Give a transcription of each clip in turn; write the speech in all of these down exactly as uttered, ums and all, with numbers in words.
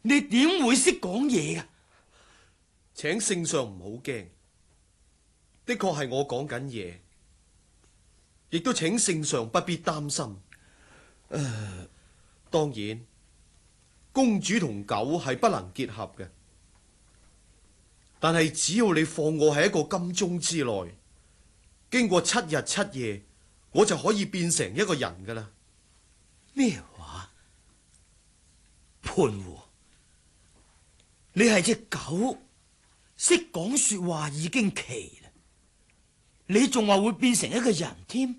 你點會識講嘢㗎？ 請聖上唔好驚，的確係我講緊嘢，亦都請聖上不必擔心。誒、呃，當然，公主同狗係不能結合嘅，但係只要你放我喺一個金鐘之內，經過七日七夜，我就可以變成一個人噶啦。 咩話？盤湖，你係隻狗，識講說話已經奇啦，你仲話會變成一個人添？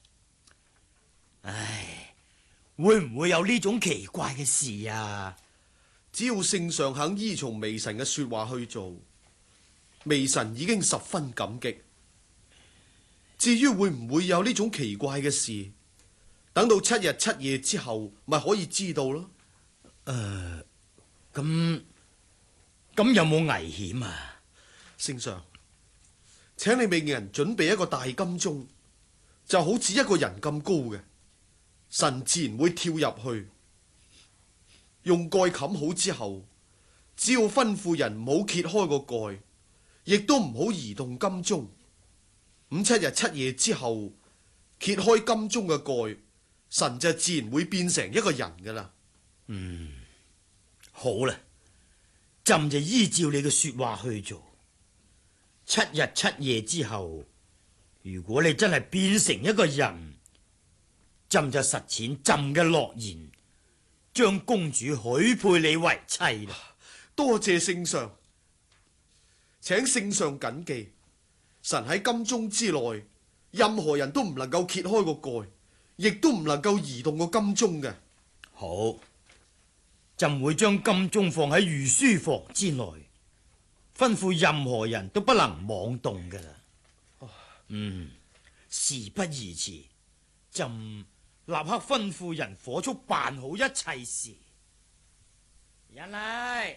唉，會唔會有呢種奇怪嘅事啊？ 只要聖上肯依從微臣嘅說話去做，微臣已經十分感激。至於會唔會有呢種奇怪嘅事，等到七日七夜之後咪可以知道咯。 誒、呃，咁咁有冇危險啊？ 聖上，請你命人準備一個大金鐘，就好似一個人咁高嘅，神自然會跳入去，用蓋冚好之後，只要吩咐人唔好揭開個蓋，亦都唔好移動金鐘。五七日七夜之後，揭開金鐘嘅蓋，神就自然會變成一個人噶啦。 嗯，好啦，朕就依照你嘅說話去做。七日七夜之後，如果你真係變成一個人，朕就實踐朕嘅諾言，將公主許配你為妻啦。 多謝聖上，請聖上謹記，神喺金鐘之內，任何人都唔能夠揭開個蓋，亦都唔能夠移動個金鐘嘅。 好，朕會將金鐘放喺御書房之內，吩咐任何人都不能妄動㗎啦。嗯，事不宜遲，朕立刻吩咐人火速辦好一切事。人嚟！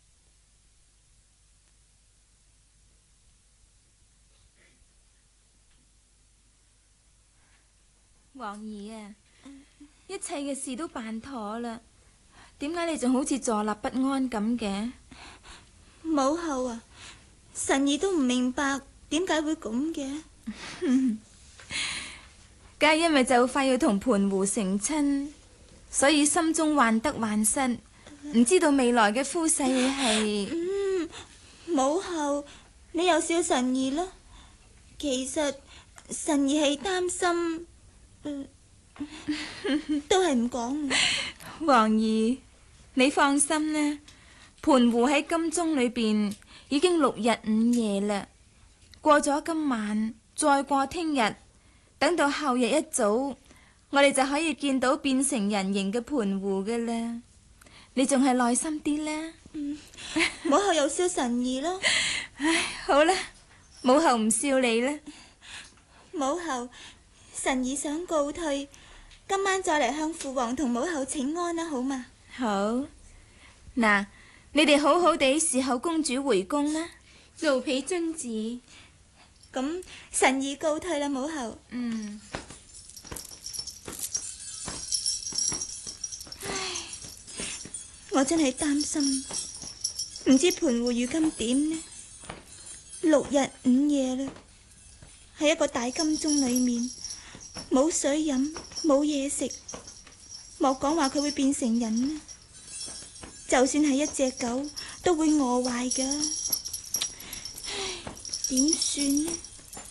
王兒啊，一切嘅事都辦妥啦，點解你仲好似坐立不安咁嘅？ 母后啊，臣兒都唔明白點解會咁嘅。 梗係因為就快要同盤湖成親，所以心中患得患失，唔知道未來嘅夫婿係。 嗯，母后，你又笑臣兒啦。其實臣兒係擔心。嗯、都係唔講。 王兒，你放心啦，盤湖喺金鐘裏邊已經六日五夜啦。過咗今晚，再過聽日，等到後日一早，我哋就可以見到變成人形嘅盤湖噶啦。你仲係耐心啲啦。 嗯，母后又笑臣兒咯。 唉，好啦，母后唔笑你啦。 母后，臣兒想告退，今晚再嚟向父王同母后請安啦，好嘛？ 好。嗱，你哋好好地侍候公主回宮啦。 奴婢遵旨。咁臣兒告退啦，母后。 嗯。 唉，我真係擔心，唔知盤湖如今點呢？六日五夜啦，喺一個大金鐘裏面。冇水飲，冇嘢食，莫講話佢會變成人呢。就算係一隻狗，都會餓壞噶。唉，點算呢？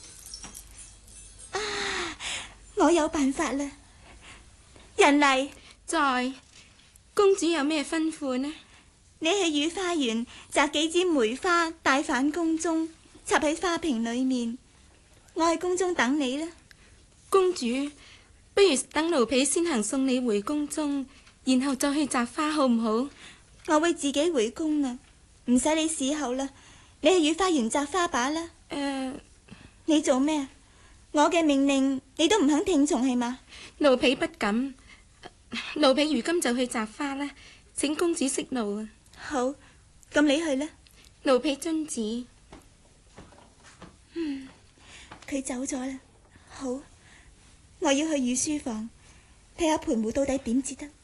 啊，我有辦法啦！人嚟， 在，公主有咩吩咐呢？ 你去御花園摘幾枝梅花，帶返宮中，插喺花瓶裏面。我喺宮中等你啦。 公主，不如等奴婢先行送你回宮中，然後再去摘花，好唔好？ 我會自己回宮啦，唔使你侍候啦。你去御花園摘花把啦。誒、呃，你做咩？我嘅命令你都唔肯聽從係嘛？ 奴婢不敢，奴婢如今就去摘花啦，請公主息怒啊。 好，咁你去啦。 奴婢遵旨。 嗯，佢走咗啦。好。我要去御書房睇下盤湖到底點至得。